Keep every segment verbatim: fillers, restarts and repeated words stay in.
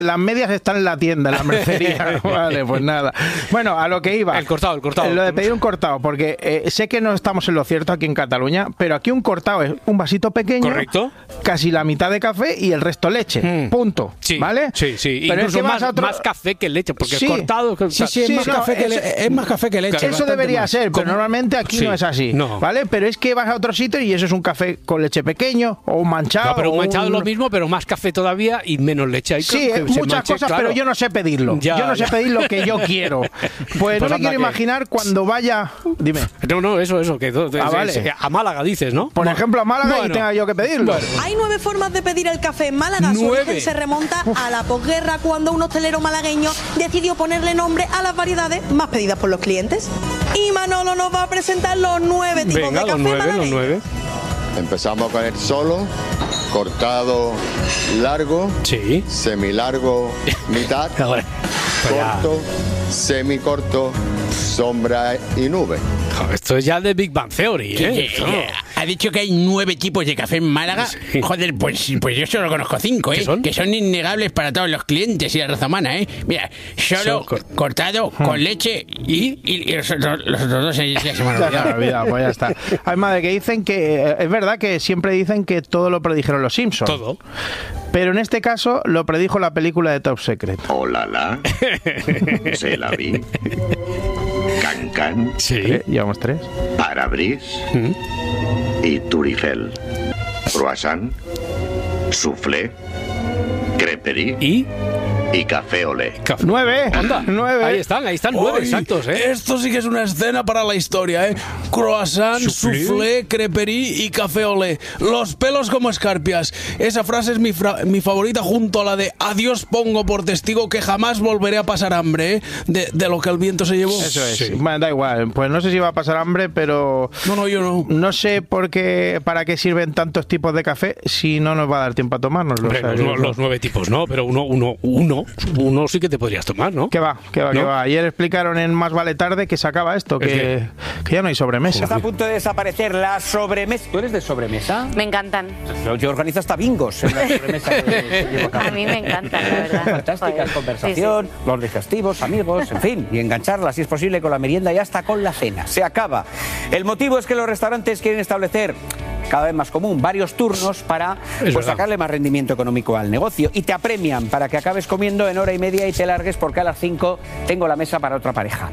Las medias están en la tienda, en la mercería. Vale, pues nada. Bueno, a lo que iba. El cortado, el cortado. Lo de pedir un cortado, porque eh, sé que no estamos en lo cierto aquí en Cataluña, pero aquí un cortado es un vasito pequeño. Correcto. Casi la mitad de café y el resto leche. Mm. Punto. Sí, ¿vale? Sí, sí. Pero incluso es que más, otro... más café que leche, porque sí. el cortado... Sí, sí, es, sí, más, no, café que es, le... es más café que leche. Eso debería más. ser, pero ¿Cómo? normalmente aquí Sí. no es así. No. ¿Vale? Pero es que vas a otro sitio y eso es un café con leche pequeño o un manchado. No, pero un manchado un... es lo mismo, pero más café todavía y menos leche. Hay sí, que muchas manche, cosas, claro. pero yo no sé pedirlo. Ya, yo no sé ya. pedir lo que yo quiero. Pues, pues no me quiero que... imaginar cuando vaya... Dime. No, no, eso, eso. Que, ah, es, vale. es, a Málaga dices, ¿no? Por bueno. ejemplo, a Málaga bueno. y tenga yo que pedirlo. Bueno. Hay nueve formas de pedir el café en Málaga. Su origen se remonta a la posguerra, cuando un hostelero malagueño decidió ponerle nombre a las variedades más pedidas por los clientes. Y Manolo nos va a presentar los nueve tipos Venga, de café los nueve, malagueño. los nueve. Empezamos con el solo, cortado largo, sí. semilargo, mitad, corto, semicorto, sombra y nube. Esto es ya de Big Bang Theory, ¿eh? ¿Qué, qué, ha dicho que hay nueve tipos de café en Málaga. Sí. Joder, pues, pues yo solo conozco cinco, ¿eh? Son? Que son innegables para todos los clientes y la raza humana, ¿eh? Mira, solo, so, cortado, hmm. con leche y, y, y los, otros, los otros dos ya se me han olvidado. olvidado. Pues ya está. Además de que dicen que... Es verdad que siempre dicen que todo lo predijeron los Simpsons. Todo. Pero en este caso lo predijo la película de Top Secret. Hola, la. Se la vi. Can Can. Sí. ¿Eh? Llevamos tres. Parabris. ¿Mm? Y Turifel. Croissant. Soufflé. Creperie. ¿Y? Y café olé. Café. Nueve. Anda. Nueve. Ahí están, ahí están nueve Oy, exactos, ¿eh? Esto sí que es una escena para la historia, ¿eh? Croissant, soufflé, soufflé creperie y café olé. Los pelos como escarpias. Esa frase es mi, fra- mi favorita junto a la de adiós pongo por testigo que jamás volveré a pasar hambre, ¿eh? De, de lo que el viento se llevó. Eso es. Sí. Bueno, da igual. Pues no sé si va a pasar hambre, pero... No, no, yo no. No sé por qué, para qué sirven tantos tipos de café si no nos va a dar tiempo a tomárnoslo. Hombre, o sea, los, los nueve tipos no, pero uno, uno, uno, uno sí que te podrías tomar, ¿no? ¿Qué va? ¿Qué va? ¿No? ¿Qué va? Ayer explicaron en Más Vale Tarde que se acaba esto, que, que ya no hay sobremesa. Está a punto de desaparecer la sobremesa. ¿Tú eres de sobremesa? Me encantan. Yo, yo organizo hasta bingos en la sobremesa que se lleva a cabo. A mí me encantan, la verdad. Fantásticas, Joder. conversación, Sí, sí. los digestivos, amigos, en fin, y engancharla si es posible con la merienda y hasta con la cena. Se acaba. El motivo es que los restaurantes quieren establecer, cada vez más común, varios turnos para pues, sacarle más rendimiento económico al negocio, y te apremian para que acabes comiendo en hora y media y te largues porque a las cinco tengo la mesa para otra pareja.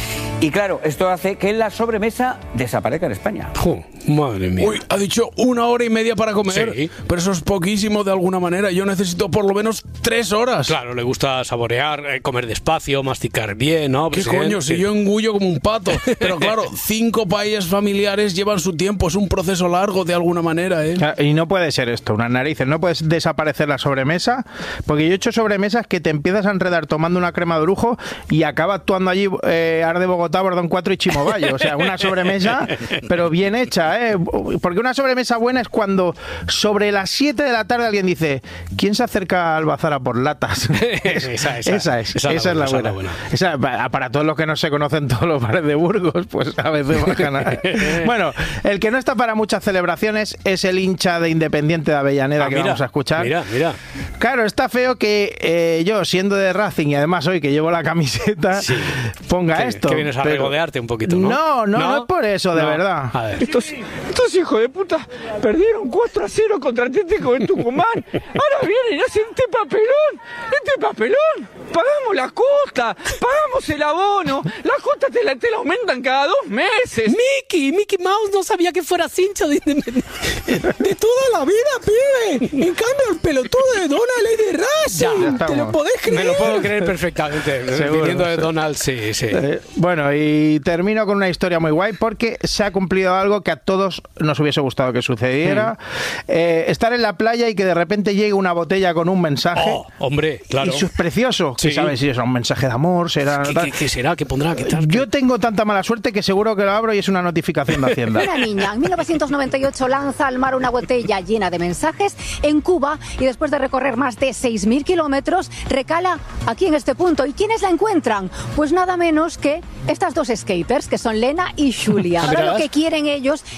Y claro, esto hace que la sobremesa desaparezca en España. Oh, madre mía. Uy, ha dicho una hora y media para comer. Sí. Pero eso es poquísimo de alguna manera. Yo necesito por lo menos tres horas. Claro, le gusta saborear, eh, comer despacio, masticar bien, ¿no? ¿Qué Presidente? coño? Si yo engullo como un pato. Pero claro, cinco paellas familiares llevan su tiempo. Es un proceso largo de alguna manera, ¿eh? Y no puede ser esto, unas narices. No puedes desaparecer la sobremesa, porque yo he hecho sobremesas que te empiezas a enredar tomando una crema de lujo y acaba actuando allí eh, Arde Bogotá, Bordón cuatro y Chimobayo. O sea, una sobremesa, pero bien hecha, ¿eh? Porque una sobremesa buena es cuando sobre las siete de la tarde alguien dice, ¿quién se acerca al bazar a por latas? esa, esa, esa es, esa, esa es la buena. buena. Esa, para todos los que no se conocen todos los bares de Burgos, pues a veces bajan a... Bueno, el que no está para muchas celebraciones es el hincha de Independiente de Avellaneda, ah, que mira, vamos a escuchar. Mira, mira. Claro, está feo que eh, yo, siendo de Racing y además hoy que llevo la camiseta, sí. ponga que, esto. Que vienes a pero... regodearte un poquito, ¿no? No, no, no, no es por eso, de no. verdad. A ver. Estos, estos hijos de puta perdieron cuatro a cero contra Atlético de Tucumán. Ahora vienen y hacen este papelón. Este papelón. Pagamos la cuota, pagamos el abono. La cuota te la, te la aumentan cada dos meses. Mickey, Mickey Mouse no sabía que fuera hincha de Independiente. De toda la vida, pibe. En cambio, el pelotudo de Donald es de Racing. ¿Te lo podés creer? Me lo puedo creer perfectamente. Seguro, viniendo de sí. Donald, sí, sí. Eh, bueno, y termino con una historia muy guay porque se ha cumplido algo que a todos nos hubiese gustado que sucediera. Mm. Eh, estar en la playa y que de repente llegue una botella con un mensaje. Oh, hombre, claro. Y eso es precioso. Sí. ¿Sabes si es un mensaje de amor? Será, ¿Qué, qué, ¿Qué será? ¿Qué pondrá? ¿Qué tal? Yo tengo tanta mala suerte que seguro que lo abro y es una notificación de Hacienda. Una niña en mil novecientos noventa y ocho lanza al mar una botella llena de mensajes en Cuba y después de recorrer más de seis mil kilómetros recala aquí en este punto. ¿Y quiénes la encuentran? Pues nada menos que estas dos skaters que son Lena y Julia. Ahora lo que quieren ellos es que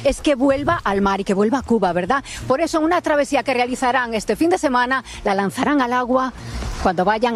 vuelva al mar y que vuelva a Cuba, ¿verdad? Por eso, en una travesía que realizarán este fin de semana, la lanzarán al agua cuando vayan